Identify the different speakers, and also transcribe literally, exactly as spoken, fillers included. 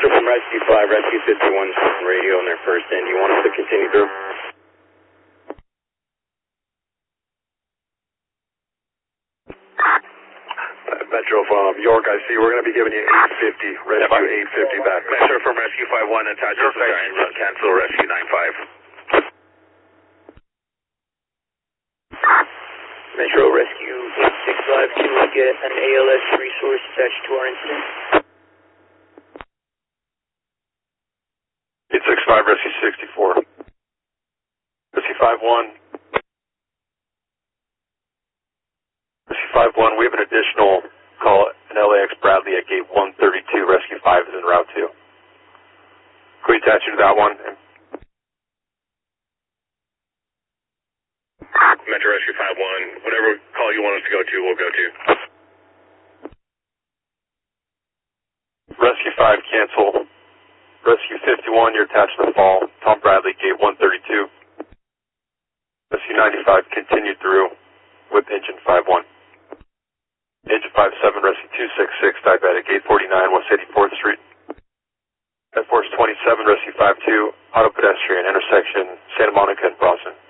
Speaker 1: Metro from Rescue five, Rescue fifty-one on radio on their first end. Do you want us to continue through?
Speaker 2: Metro from York, I see. We're going to be giving you eight fifty, Rescue eight fifty back.
Speaker 3: Metro from Rescue five one, attaches with our engine, cancel Rescue nine five.
Speaker 1: Metro Rescue eight six five two, we get an A L S resource attached to our incident.
Speaker 2: eight six five, Rescue sixty-four. Rescue five one. Rescue five one, we have an additional call, an L A X Bradley at gate one thirty-two. Rescue five is en route two. Can we attach you to that one?
Speaker 3: Metro Rescue five one, whatever call you want us to go to, we'll go to.
Speaker 2: Rescue five, cancel. Rescue fifty-one, you're attached to the fall. Tom Bradley, gate one thirty-two. Rescue ninety-five, continued through with engine five one. Engine five seven, Rescue two six six, diabetic, gate forty-nine, West eighty-fourth Street. Air Force twenty-seven, Rescue five two, auto pedestrian, intersection Santa Monica and Boston.